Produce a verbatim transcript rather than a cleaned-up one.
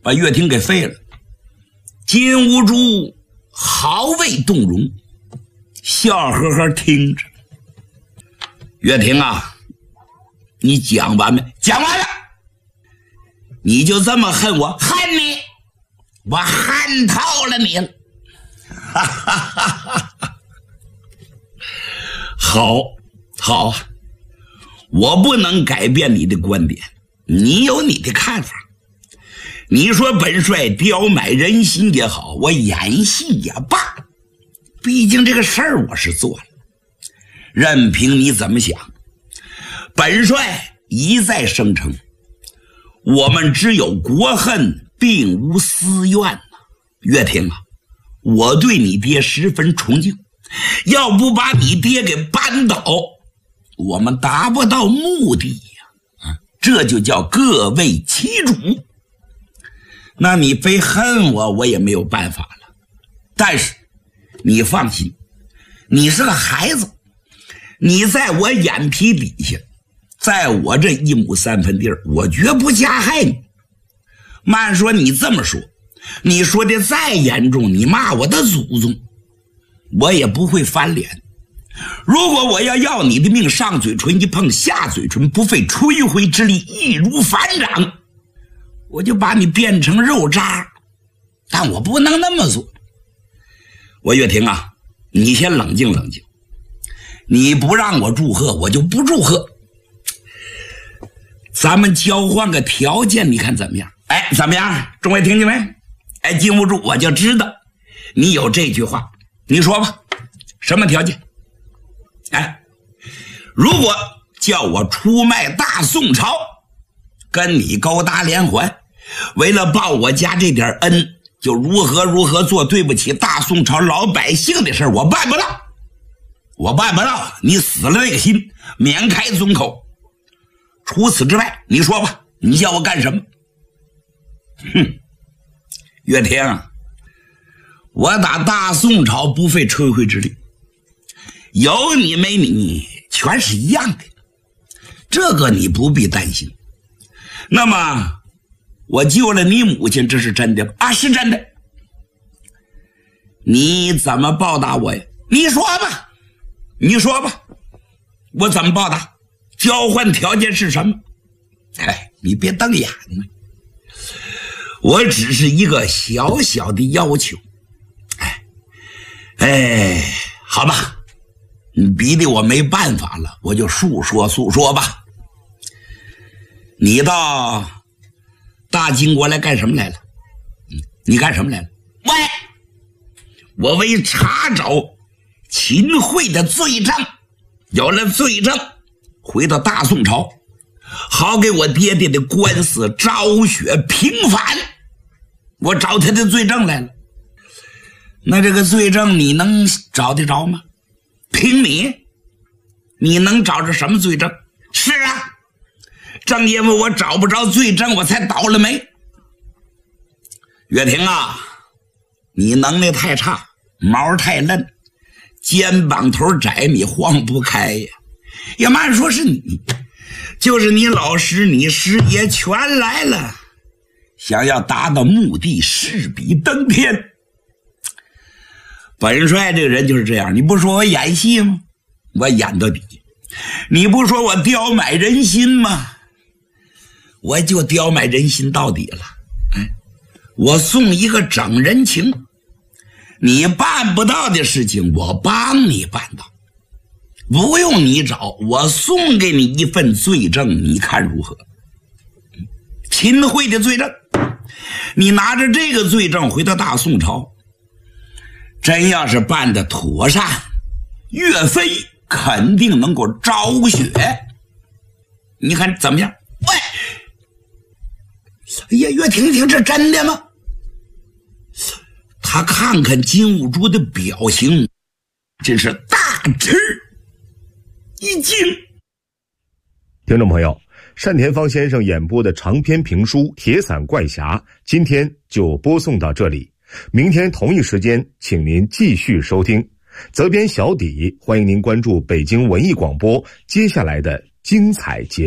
把岳霆给废了。金兀术毫未动容，笑呵呵听着。岳霆啊，你讲完没？讲完了。你就这么恨我？恨你，我恨透了你了。哈哈哈哈哈！好，好啊，我不能改变你的观点，你有你的看法。你说本帅刁买人心也好，我演戏也罢，毕竟这个事儿我是做了，任凭你怎么想。本帅一再声称，我们只有国恨，并无私怨呐。岳霆啊，我对你爹十分崇敬，要不把你爹给扳倒，我们达不到目的呀。啊，这就叫各为其主。那你非恨我，我也没有办法了。但是你放心，你是个孩子，你在我眼皮底下，在我这一亩三分地儿，我绝不加害你。慢说你这么说，你说的再严重，你骂我的祖宗，我也不会翻脸。如果我要要你的命，上嘴唇一碰下嘴唇，不费吹灰之力，易如反掌，我就把你变成肉渣。但我不能那么做。我岳霆啊，你先冷静冷静，你不让我祝贺，我就不祝贺。咱们交换个条件，你看怎么样？哎，怎么样？众位听见没？哎，禁不住我就知道你有这句话，你说吧，什么条件？哎，如果叫我出卖大宋朝，跟你勾搭连环，为了报我家这点恩，就如何如何做对不起大宋朝老百姓的事，我办不到，我办不到，你死了那个心，免开尊口。除此之外，你说吧，你叫我干什么？哼，岳霆，我打大宋朝不费吹灰之力，有你没你全是一样的，这个你不必担心。那么我救了你母亲，这是真的吗？啊，是真的。你怎么报答我呀？你说吧，你说吧，我怎么报答？交换条件是什么？哎，你别瞪眼呢，我只是一个小小的要求。哎，哎，好吧，你逼得我没办法了，我就诉说诉说吧。你到大金国来干什么来了？你干什么来了？喂，我为查找秦桧的罪证，有了罪证，回到大宋朝，好给我爹爹的官司昭雪平反。我找他的罪证来了。那这个罪证你能找得着吗？凭你，你能找着什么罪证？是啊，正因为我找不着罪证，我才倒了霉。岳霆啊，你能耐太差，毛太嫩，肩膀头窄，你晃不开呀。也慢说是你，就是你老师你师爷全来了，想要达到目的，势比登天。本帅这个人就是这样，你不说我演戏吗？我演到底。你不说我刁买人心吗？我就刁买人心到底了。哎，我送一个整人情，你办不到的事情我帮你办到，不用你找，我送给你一份罪证，你看如何？秦桧的罪证，你拿着这个罪证回到大宋朝，真要是办得妥善，岳飞肯定能够昭雪。你看怎么样？喂，哎呀，岳霆霆，这真的吗？他看看金兀术的表情，真是大吃一惊。 听众朋友，单田芳先生演播的长篇评书《铁伞怪侠》今天就播送到这里，明天同一时间请您继续收听。责编小底，欢迎您关注北京文艺广播接下来的精彩节目。